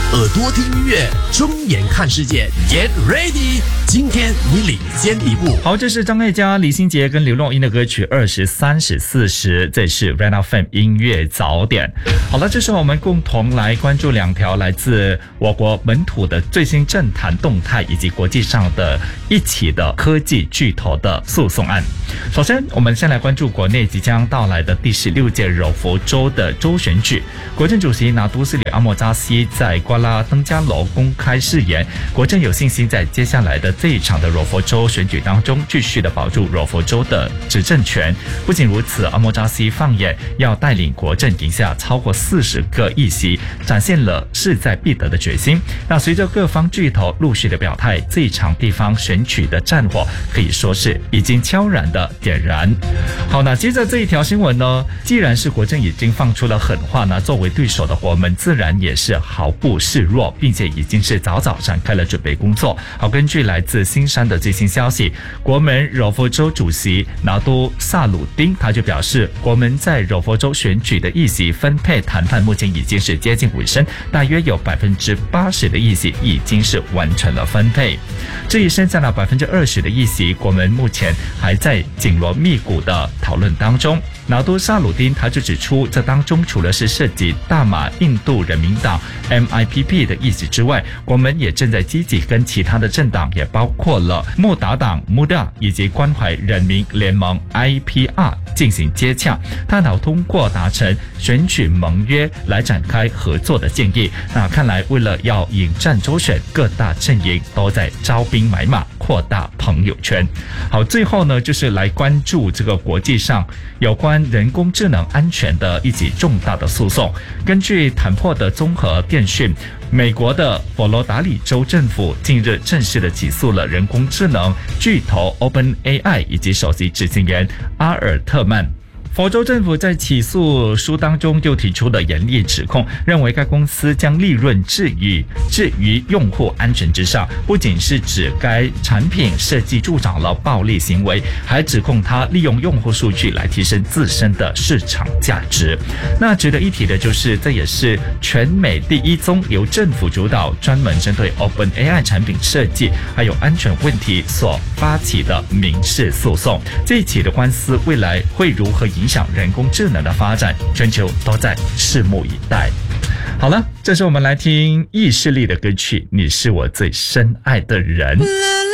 耳朵听音乐，睁眼看世界。Get ready， 今天你领先一步。 好，这是张艾嘉、李心洁跟刘若英的歌曲20、30、40，这是 Red FM 音乐早点。好了，这时候我们共同来关注两条来自我国本土的最新政坛动态，以及国际上的一起的科技巨头的诉讼案。首先，我们先来关注国内即将到来的第16届柔佛州的州选举。国政主席拿督斯里阿莫扎西在瓜拉登加楼公开誓言，国政有信心在接下来的这一场的柔佛州选举当中继续的保住柔佛州的执政权。不仅如此，阿莫扎西放眼要带领国政赢下超过40个议席，展现了势在必得的决心。那随着各方巨头陆续的表态，这一场地方选举的战火可以说是已经悄然的点燃。好，那接着这一条新闻呢，既然是国政已经放出了狠话呢，作为对手的国门自然也是毫不示弱，并且已经是早早展开了准备工作。好，根据来自新山的最新消息，国门柔佛州主席拿督萨鲁丁他就表示，国门在柔佛州选举的议席分配谈判目前已经是接近尾声，大约有80%的议席已经是完成了分配。至于剩下的20%的议席，国门目前还在紧锣密鼓的讨论当中。拿督萨鲁丁他就指出，这当中除了是涉及大马印度人民党 MIPP 的议席之外，国门也正在积极跟其他的政党，也包括了穆达党 MUDA 以及关怀人民联盟 IPR 进行接洽，探讨通过达成选举盟约来展开合作的建议。那看来为了要迎战州选，各大阵营都在招兵买马，扩大朋友圈。好，最后呢，就是来关注这个国际上有关人工智能安全的一起重大的诉讼。根据坦破的综合电讯，美国的佛罗达里州政府近日正式的起诉了人工智能巨头 OpenAI 以及首席执行员阿尔特曼。佛州政府在起诉书当中又提出了严厉指控，认为该公司将利润置于用户安全之上，不仅是指该产品设计助长了暴力行为，还指控它利用用户数据来提升自身的市场价值。那值得一提的就是，这也是全美第一宗由政府主导专门针对 OpenAI 产品设计还有安全问题所发起的民事诉讼。这一起的官司未来会如何影响人工智能的发展，全球都在拭目以待。好了，这是我们来听意识力的歌曲《你是我最深爱的人》。